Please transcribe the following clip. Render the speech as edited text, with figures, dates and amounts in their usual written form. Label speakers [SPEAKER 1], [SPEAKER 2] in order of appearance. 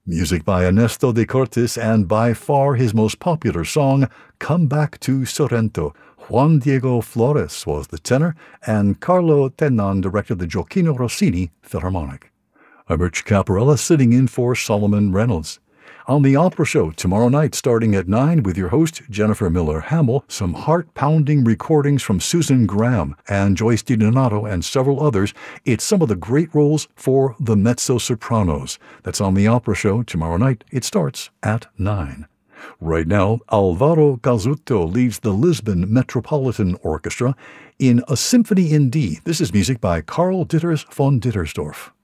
[SPEAKER 1] Music by Ernesto de Cortes and by far his most popular song, Come Back to Sorrento. Juan Diego Flores was the tenor, and Carlo Tenan directed the Gioacchino Rossini Philharmonic. I'm Rich Caparella sitting in for Solomon Reynolds. On the Opera Show tomorrow night starting at 9 with your host Jennifer Miller-Hamill, some heart-pounding recordings from Susan Graham and Joyce DiDonato and several others. It's some of the great roles for the mezzo-sopranos. That's on the Opera Show tomorrow night. It starts at 9. Right now, Alvaro Gazzuto leads the Lisbon Metropolitan Orchestra in a Symphony in D. This is music by Karl Ditters von Dittersdorf.